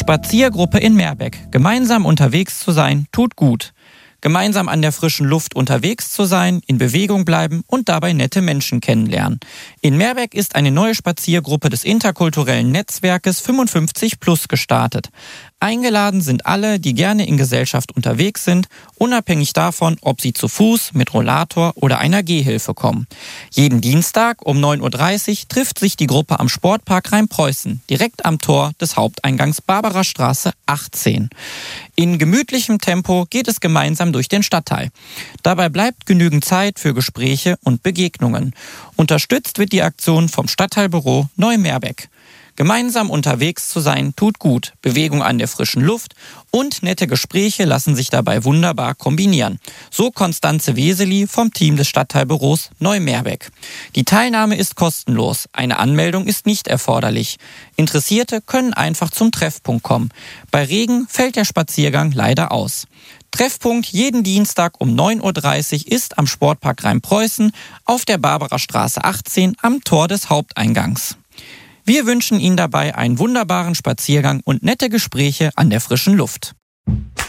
Spaziergruppe in Meerbeck. Gemeinsam unterwegs zu sein, tut gut. Gemeinsam an der frischen Luft unterwegs zu sein, in Bewegung bleiben und dabei nette Menschen kennenlernen. In Meerbeck ist eine neue Spaziergruppe des interkulturellen Netzwerkes 55 Plus gestartet. Eingeladen sind alle, die gerne in Gesellschaft unterwegs sind, unabhängig davon, ob sie zu Fuß, mit Rollator oder einer Gehhilfe kommen. Jeden Dienstag um 9.30 Uhr trifft sich die Gruppe am Sportpark Rhein-Preußen, direkt am Tor des Haupteingangs Barbarastraße 18. In gemütlichem Tempo geht es gemeinsam durch den Stadtteil. Dabei bleibt genügend Zeit für Gespräche und Begegnungen. Unterstützt wird die Aktion vom Stadtteilbüro Neu-Meerbeck. Gemeinsam unterwegs zu sein, tut gut. Bewegung an der frischen Luft und nette Gespräche lassen sich dabei wunderbar kombinieren. So Konstanze Weseli vom Team des Stadtteilbüros Neu-Meerbeck. Die Teilnahme ist kostenlos. Eine Anmeldung ist nicht erforderlich. Interessierte können einfach zum Treffpunkt kommen. Bei Regen fällt der Spaziergang leider aus. Treffpunkt jeden Dienstag um 9.30 Uhr ist am Sportpark Rhein-Preußen auf der Barbarastraße 18 am Tor des Haupteingangs. Wir wünschen Ihnen dabei einen wunderbaren Spaziergang und nette Gespräche an der frischen Luft.